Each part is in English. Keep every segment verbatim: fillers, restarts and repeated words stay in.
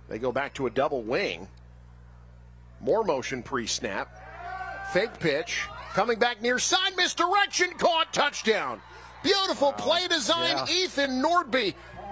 They go back to a double wing. More motion pre-snap. Fake pitch. Coming back near side. Misdirection. Caught. Touchdown. Beautiful wow. play design. Yeah. Ethan Nordby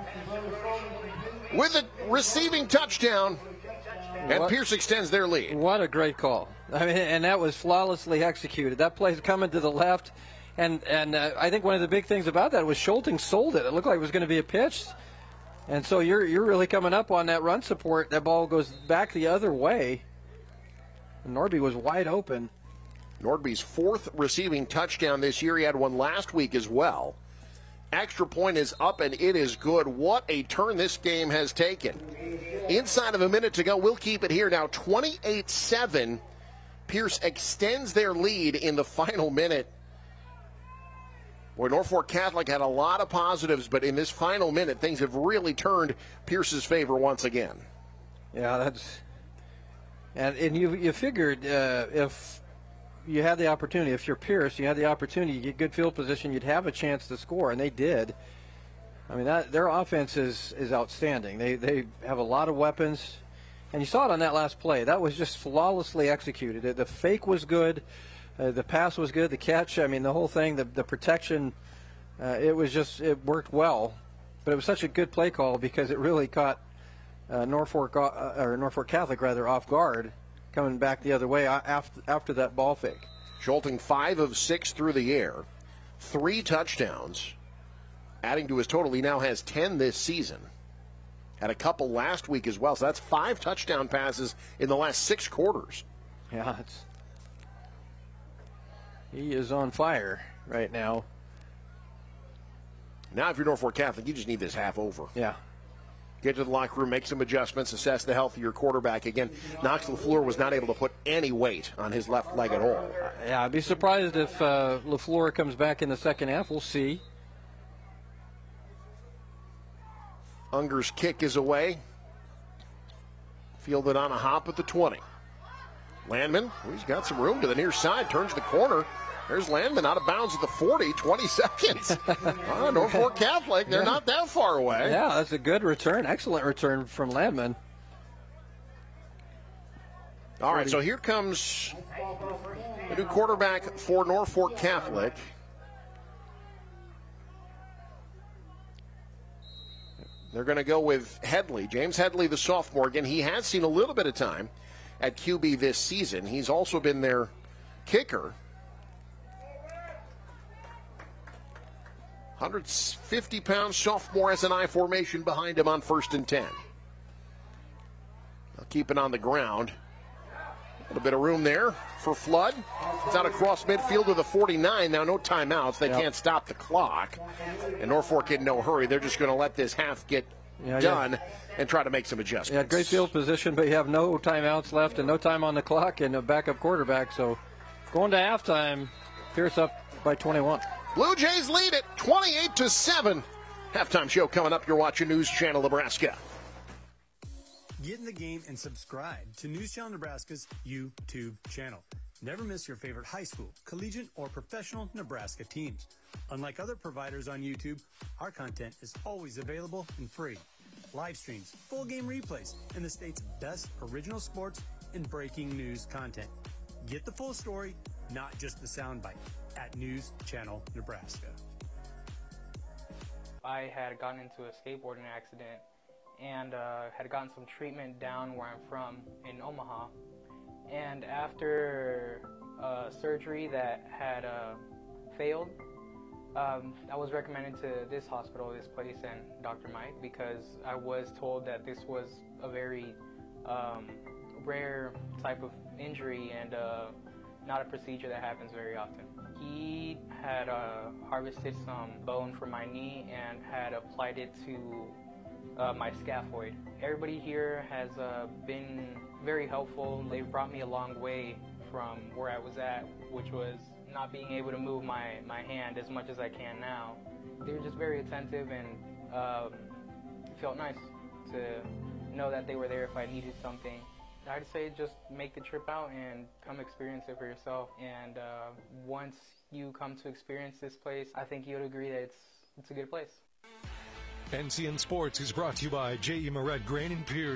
with a receiving touchdown. And what, Pierce extends their lead. What a great call. I mean, and that was flawlessly executed. That play's coming to the left. And and uh, I think one of the big things about that was Schulting sold it. It looked like it was going to be a pitch. And so you're you're really coming up on that run support. That ball goes back the other way. And Nordby was wide open. Nordby's fourth receiving touchdown this year. He had one last week as well. Extra point is up, and it is good. What a turn this game has taken. Inside of a minute to go. We'll keep it here now. twenty-eight seven. Pierce extends their lead in the final minute. Boy, Norfolk Catholic had a lot of positives, but in this final minute, things have really turned Pierce's favor once again. Yeah, that's and and you you figured uh, if you had the opportunity, if you're Pierce, you had the opportunity to get good field position, you'd have a chance to score, and they did. I mean, that their offense is is outstanding. They they have a lot of weapons, and you saw it on that last play. That was just flawlessly executed. The fake was good. Uh, the pass was good. The catch, I mean, the whole thing, the, the protection, uh, it was just, it worked well. But it was such a good play call because it really caught uh, Norfolk, uh, or Norfolk Catholic, rather, off guard, coming back the other way after, after that ball fake. Schulting five of six through the air, three touchdowns, adding to his total. He now has ten this season. Had a couple last week as well, so that's five touchdown passes in the last six quarters. Yeah, it's... He is on fire right now. Now, if you're Norfolk Catholic, you just need this half over. Yeah. Get to the locker room, make some adjustments, assess the health of your quarterback. Again, Knox LaFleur was not able to put any weight on his left leg at all. Yeah, I'd be surprised if uh, LaFleur comes back in the second half. We'll see. Unger's kick is away. Fielded on a hop at the twenty. Landman, he's got some room to the near side, turns the corner. There's Landman out of bounds at the forty, twenty seconds. oh, Norfolk Catholic, they're yeah. not that far away. Yeah, that's a good return, excellent return from Landman. All right, so here comes the new quarterback for Norfolk Catholic. They're going to go with Headley, James Headley, the sophomore. Again, he has seen a little bit of time at Q B this season. He's also been their kicker. one hundred fifty pound sophomore has an I formation behind him on first and ten. They'll keep it on the ground. A little bit of room there for Flood. It's out across midfield to the forty-nine. Now no timeouts. They yep. can't stop the clock. And Norfolk in no hurry. They're just going to let this half get yeah, done yeah. and try to make some adjustments. Yeah, great field position, but you have no timeouts left and no time on the clock and a backup quarterback. So going to halftime, Pierce up by twenty-one. Blue Jays lead it twenty-eight to seven. Halftime show coming up. You're watching News Channel Nebraska. Get in the game and subscribe to News Channel Nebraska's YouTube channel. Never miss your favorite high school, collegiate, or professional Nebraska teams. Unlike other providers on YouTube, our content is always available and free. Live streams, full game replays, and the state's best original sports and breaking news content. Get the full story, not just the soundbite, at News Channel Nebraska. I had gotten into a skateboarding accident and uh, had gotten some treatment down where I'm from in Omaha. And after uh, surgery that had uh, failed, um, I was recommended to this hospital, this place, and Doctor Mike, because I was told that this was a very um, rare type of injury and uh, not a procedure that happens very often. He had uh, harvested some bone from my knee and had applied it to Uh, my scaphoid. Everybody here has uh, been very helpful. They've brought me a long way from where I was at, which was not being able to move my, my hand as much as I can now. They were just very attentive, and um, it felt nice to know that they were there if I needed something. I'd say just make the trip out and come experience it for yourself. And uh, once you come to experience this place, I think you'll agree that it's, it's a good place. N C N Sports is brought to you by J E. Moret Grain and Pierce.